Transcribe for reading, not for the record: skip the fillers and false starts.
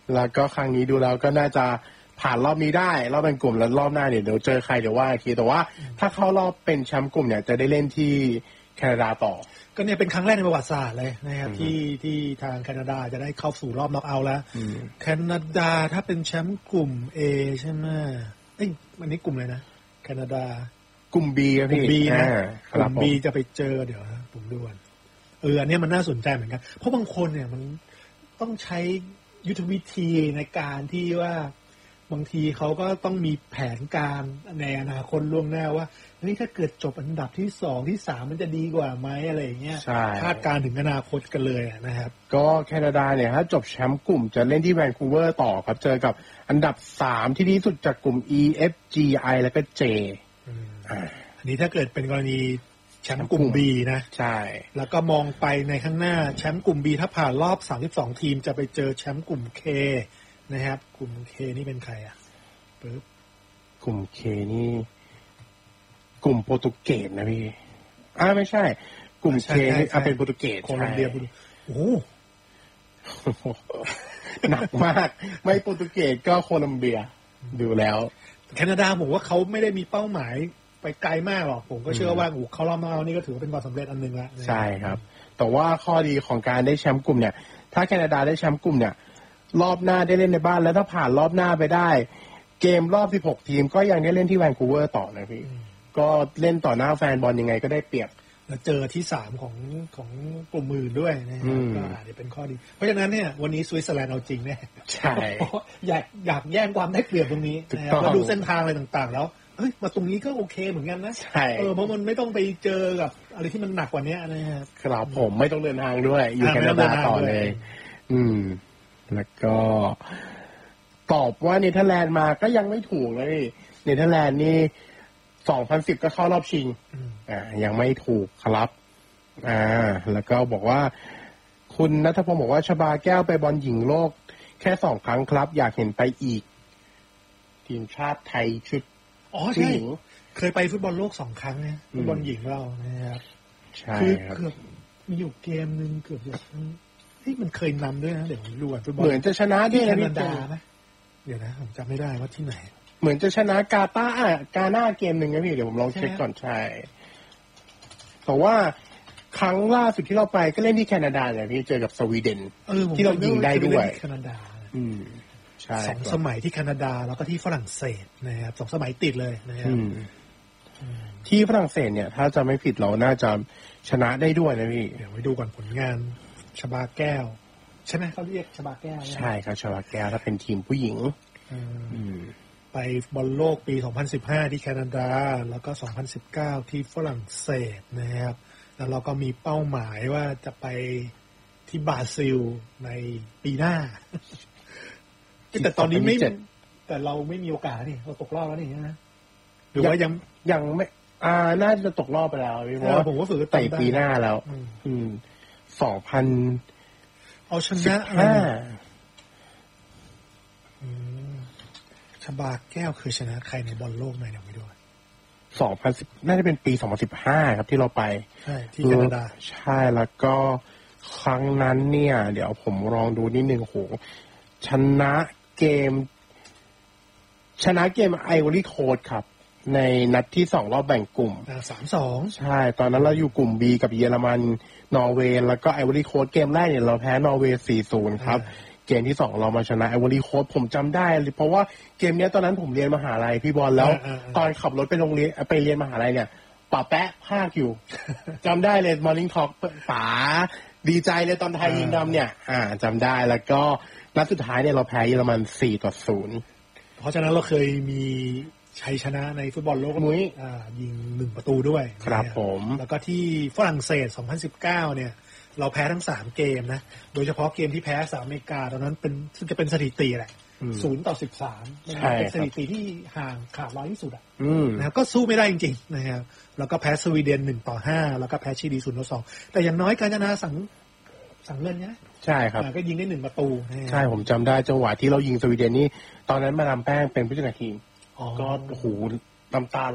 แล้วก็ครั้งนี้ดูแล้วก็น่าจะผ่านรอบนี้ได้รอบเป็นกลุ่มแล้วรอบหน้าเนี่ยเดี๋ยวเจอใครเดี๋ยวว่าอีกทีแต่ว่าถ้าเข้ารอบเป็นแชมป์กลุ่มเนี่ยจะได้เล่นที่แคนาดาต่อก็เนี่ยเป็นครั้งแรกในประวัติศาสตร์เลยนะครับที่ทางแคนาดาจะได้เข้าสู่รอบน็อกเอาท์แล้วแคนาดาถ้าเป็นแชมป์กลุ่ม A ใช่ไหมอันนี้กลุ่มอะไรนะแคนาดากลุ่ม B ครับพี่ B นะกลุ่ม B จะไปเจอเดี๋ยวนะผมดูกันอันนี้มันน่าสนใจเหมือนกันเพราะบางคนเนี่ยมันต้องใช้ยุทธวิธีในการที่ว่าบางทีเขาก็ต้องมีแผนการในอนาคตล่วงหน้าว่านี่ถ้าเกิดจบอันดับที่2ที่3มันจะดีกว่าไหมอะไรอย่างเงี้ยคาดการถึงอนาคตกันเลยนะครับก็แคนาดาเนี่ยถ้าจบแชมป์กลุ่มจะเล่นที่แวนคูเวอร์ต่อครับเจอกับอันดับ3ที่ดีสุดจากกลุ่ม E F G I แล้วก็ J อันนี้ถ้าเกิดเป็นกรณีแชมป์กลุ่ม B นะใช่แล้วก็มองไปในข้างหน้าแชมป์กลุ่ม B ถ้าผ่านรอบ32ทีมจะไปเจอแชมป์กลุ่ม K นะครับกลุ่ม K นี่เป็นใครปึ๊บกลุ่ม K นี่กลุ่มโปรตุเกสนะพี่ไม่ใช่กลุ่ม K นี่เป็นโปรตุเกสโคลอมเบียโอ้หนักมากไม่โปรตุเกสก็โคลอมเบียดูแล้วแคนาดาผมว่าเขาไม่ได้มีเป้าหมายไปไกลมากหรอกผมก็เชื่อว่าเขารอบมานี่ก็ถือว่าเป็นความสำเร็จอันนึงแล้วใช่ครับแต่ว่าข้อดีของการได้แชมป์กลุ่มเนี่ยถ้าแคนาดาได้แชมป์กลุ่มเนี่ยรอบหน้าได้เล่นในบ้านแล้วถ้าผ่านรอบหน้าไปได้เกมรอบ16ทีมก็ยังได้เล่นที่แวนคูเวอร์ต่อนะพี่ก็เล่นต่อหน้าแฟนบอลยังไงก็ได้เปรียบแล้วเจอที่3ของกลุ่มอื่นด้วยนะครับก็อาจจะเป็นข้อดีเพราะฉะนั้นเนี่ยวันนี้สวิตเซอร์แลนด์เอาจริงแน่ใช่อยากแย่งความได้เปรียบตรงนี้นะครับแล้วดูเส้นทางอะไรต่างๆแล้วมาตรงนี้ก็โอเคเหมือนกันนะใช่เพราะมันไม่ต้องไปเจอกับอะไรที่มันหนักกว่านี้นะครับครับผมไม่ต้องเดินทางด้วยอยู่แคนาดาต่อเลยแล้วก็ตอบว่าเนเธอร์แลนด์มาก็ยังไม่ถูกเลยเนเธอร์แลนด์นี่2010ก็เข้ารอบชิงยังไม่ถูกครับแล้วก็บอกว่าคุณณัฐพงศ์บอกว่าชบาแก้วไปบอลหญิงโลกแค่2 ครั้งครับอยากเห็นไปอีกทีมชาติไทยชุดใช่เคยไปฟุตบอลโลก2 ครั้งนะฟุตบอลหญิงเรานะครับใช่ครับเกือบมีอยู่เกมนึงเกือบจะมันเคยนำด้วยนะเดี๋ยวผมดูฟุตบอลเหมือนจะชนะด้วยนะแคนาดานะเดี๋ยวนะผมจำไม่ได้ว่าที่ไหนเหมือนจะชนะกาตาร์กาหน้าเกมหนึ่งนะพี่เดี๋ยวผมลองเช็คก่อนใช่แต่ว่าครั้งล่าสุดที่เราไปก็เล่นที่แคนาดาเนี่ยพี่เจอกับสวีเดนที่เรายิงได้ด้วยแคนาดาใช่ 2 สมัยที่แคนาดาแล้วก็ที่ฝรั่งเศสนะครับ2 สมัยติดเลยนะครับที่ฝรั่งเศสเนี่ยถ้าจะไม่ผิดเราน่าจะชนะได้ด้วยนะพี่เดี๋ยวไปดูก่อนผลงานชบาแก้วใช่ไหมเขาเรียกชบาแก้วใช่ครับชบาแก้วถ้าเป็นทีมผู้หญิงไปบอลโลกปี2015ที่แคนาดาแล้วก็2019ที่ฝรั่งเศสนะครับแล้วเราก็มีเป้าหมายว่าจะไปที่บราซิลในปีหน้าแต่ตอนนี้ไม่แต่เราไม่มีโอกาสนี่เราตกรอบแล้วนี่นะหรือว่ายังไม่น่าจะตกรอบไปแล้วเพราะว่าผมก็ฝึกไต่ปีหน้าแล้ว 2015เอาชนะชบาแก้วคือชนะใครในบอลโลกไหนเดี๋ยวไปดูน่าจะเป็นปี2015ครับที่เราไปใช่ที่แคนาดาใช่แล้วก็ครั้งนั้นเนี่ยเดี๋ยวผมลองดูนิดนึงโหชนะเกมไอวอรี่โค้ดครับในนัดที่2รอบแบ่งกลุ่ม 3-2 ใช่ตอนนั้นเราอยู่กลุ่ม B กับเยอรมันนอร์เวย์แล้วก็ไอวอรี่โค้ดเกมแรกเนี่ยเราแพ้นอร์เวย์ 4-0 ครับเกมที่2เรามาชนะไอวอรี่โค้ดผมจำได้เพราะว่าเกมนี้ตอนนั้นผมเรียนมหาลัยพี่บอลแล้วตอนขับรถไปโรงเรียนไปเรียนมหาลัยเนี่ยป๋าแปะภาคอยู่ จำได้เลยมอร์นิ่งทอล์กป๋าดีใจเลยตอนไทยยิงนำเนี่ยจำได้แล้วก็นัดสุดท้ายเนี่ยเราแพ้เยอรมัน 4-0 เพราะฉะนั้นเราเคยมีชัยชนะในฟุตบอลโลกมุ้ยยิง1 ประตูด้วยครับผมแล้วก็ที่ฝรั่งเศส2019เนี่ยเราแพ้ทั้ง3 เกมนะโดยเฉพาะเกมที่แพ้สหรัฐอเมริกาตอนนั้นซึ่งจะเป็นสถิติแหละ0-13เป็นสถิติที่ห่างขาดร้อยที่สุดนะครับก็สู้ไม่ได้จริงๆนะครับแล้วก็แพ้สวีเดน1-5แล้วก็แพ้ชิลี0-2แต่อย่างน้อยการชนะสังเงินนะใช่ครับก็ยิงได้1 ประตูใช่ผมจำได้จังหวะที่เรายิงสวีเดนนี่ตอนนั้นมาดามแป้งเป็นผู้จัดการทีมก็โอ้โหน้ำตา